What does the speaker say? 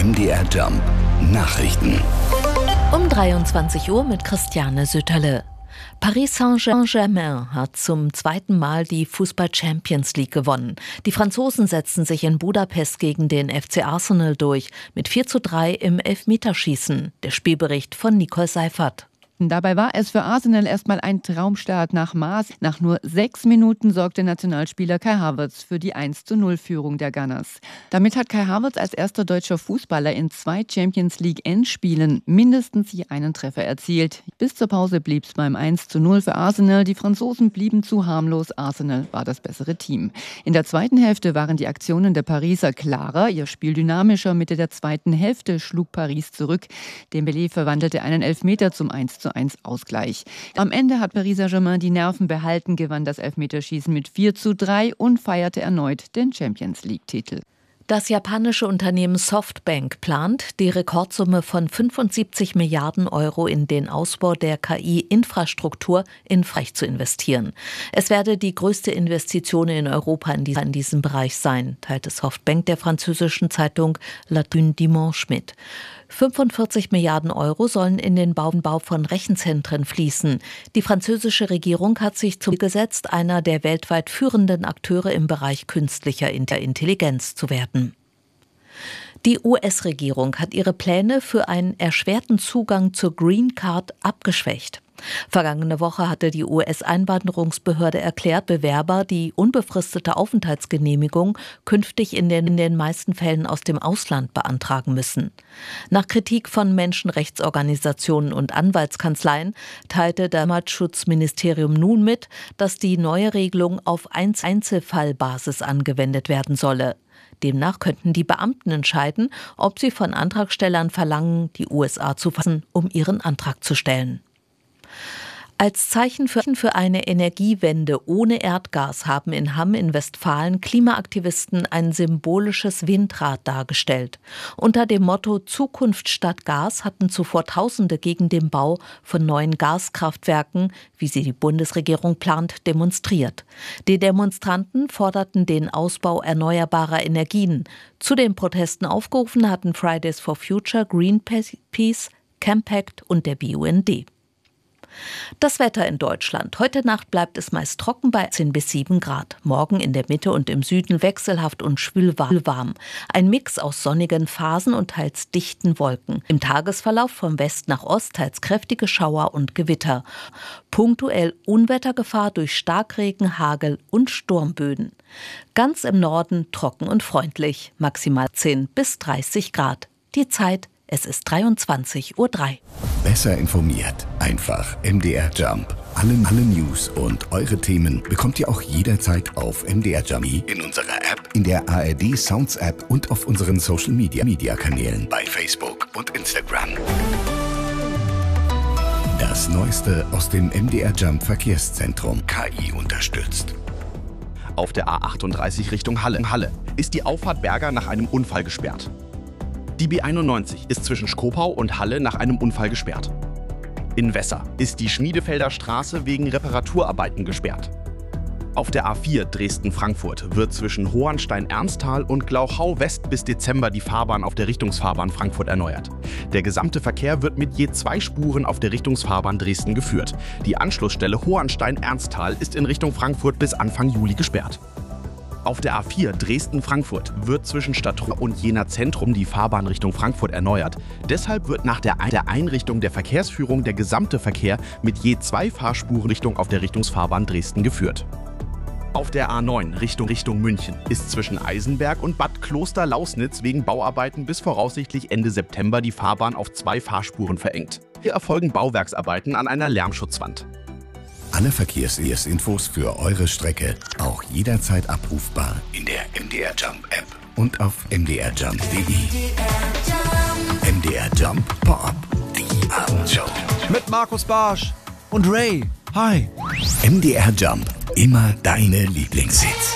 MDR Jump Nachrichten. Um 23 Uhr mit Christiane Sütterle. Paris Saint-Germain hat zum zweiten Mal die Fußball-Champions League gewonnen. Die Franzosen setzten sich in Budapest gegen den FC Arsenal durch, mit 4:3 im Elfmeterschießen. Der Spielbericht von Nicole Seifert. Dabei war es für Arsenal erstmal ein Traumstart nach Maß. Nach nur 6 Minuten sorgte Nationalspieler Kai Havertz für die 1:0-Führung der Gunners. Damit hat Kai Havertz als erster deutscher Fußballer in 2 Champions League-Endspielen mindestens je einen Treffer erzielt. Bis zur Pause blieb es beim 1:0 für Arsenal. Die Franzosen blieben zu harmlos. Arsenal war das bessere Team. In der zweiten Hälfte waren die Aktionen der Pariser klarer, ihr Spiel dynamischer. Mitte der zweiten Hälfte schlug Paris zurück. Dembélé verwandelte einen Elfmeter zum 1:1 Ausgleich. Am Ende hat Paris Saint-Germain die Nerven behalten, gewann das Elfmeterschießen mit 4:3 und feierte erneut den Champions-League-Titel. Das japanische Unternehmen Softbank plant, die Rekordsumme von 75 Milliarden Euro in den Ausbau der KI-Infrastruktur in Frankreich zu investieren. Es werde die größte Investition in Europa in diesem Bereich sein, teilte Softbank der französischen Zeitung La Tribune Dimanche mit. 45 Milliarden Euro sollen in den Bau von Rechenzentren fließen. Die französische Regierung hat sich zum Ziel gesetzt, einer der weltweit führenden Akteure im Bereich künstlicher Intelligenz zu werden. Die US-Regierung hat ihre Pläne für einen erschwerten Zugang zur Green Card abgeschwächt. Vergangene Woche hatte die US-Einwanderungsbehörde erklärt, Bewerber die unbefristete Aufenthaltsgenehmigung künftig in den meisten Fällen aus dem Ausland beantragen müssen. Nach Kritik von Menschenrechtsorganisationen und Anwaltskanzleien teilte das Heimatschutzministerium nun mit, dass die neue Regelung auf Einzelfallbasis angewendet werden solle. Demnach könnten die Beamten entscheiden, ob sie von Antragstellern verlangen, die USA zu verlassen, um ihren Antrag zu stellen. Als Zeichen für eine Energiewende ohne Erdgas haben in Hamm in Westfalen Klimaaktivisten ein symbolisches Windrad dargestellt. Unter dem Motto Zukunft statt Gas hatten zuvor Tausende gegen den Bau von neuen Gaskraftwerken, wie sie die Bundesregierung plant, demonstriert. Die Demonstranten forderten den Ausbau erneuerbarer Energien. Zu den Protesten aufgerufen hatten Fridays for Future, Greenpeace, Campact und der BUND. Das Wetter in Deutschland. Heute Nacht bleibt es meist trocken bei 10 bis 7 Grad. Morgen in der Mitte und im Süden wechselhaft und schwülwarm. Ein Mix aus sonnigen Phasen und teils dichten Wolken. Im Tagesverlauf vom West nach Ost teils kräftige Schauer und Gewitter. Punktuell Unwettergefahr durch Starkregen, Hagel und Sturmböen. Ganz im Norden trocken und freundlich. Maximal 10 bis 30 Grad. Die Zeit: es ist 23:03 Uhr. Besser informiert. Einfach MDR Jump. Alle News und eure Themen bekommt ihr auch jederzeit auf MDR Jump, in unserer App, in der ARD Sounds App und auf unseren Social Media Kanälen bei Facebook und Instagram. Das Neueste aus dem MDR Jump Verkehrszentrum. KI unterstützt. Auf der A38 Richtung Halle ist die Auffahrt Berger nach einem Unfall gesperrt. Die B91 ist zwischen Schkopau und Halle nach einem Unfall gesperrt. In Wesser ist die Schmiedefelder Straße wegen Reparaturarbeiten gesperrt. Auf der A4 Dresden-Frankfurt wird zwischen Hohenstein-Ernsthal und Glauchau West bis Dezember die Fahrbahn auf der Richtungsfahrbahn Frankfurt erneuert. Der gesamte Verkehr wird mit je 2 Spuren auf der Richtungsfahrbahn Dresden geführt. Die Anschlussstelle Hohenstein-Ernsthal ist in Richtung Frankfurt bis Anfang Juli gesperrt. Auf der A4 Dresden-Frankfurt wird zwischen Stadtruhe und Jena Zentrum die Fahrbahn Richtung Frankfurt erneuert. Deshalb wird nach der Einrichtung der Verkehrsführung der gesamte Verkehr mit je 2 Fahrspuren auf der Richtungsfahrbahn Dresden geführt. Auf der A9 Richtung München ist zwischen Eisenberg und Bad Kloster-Lausnitz wegen Bauarbeiten bis voraussichtlich Ende September die Fahrbahn auf 2 Fahrspuren verengt. Hier erfolgen Bauwerksarbeiten an einer Lärmschutzwand. Alle Verkehrsinfos für eure Strecke auch jederzeit abrufbar in der MDR Jump App und auf mdrjump.de. MDR Jump Pop-up, die Abendshow. Mit Markus Barsch und Ray. Hi. MDR Jump, immer deine Lieblingshits.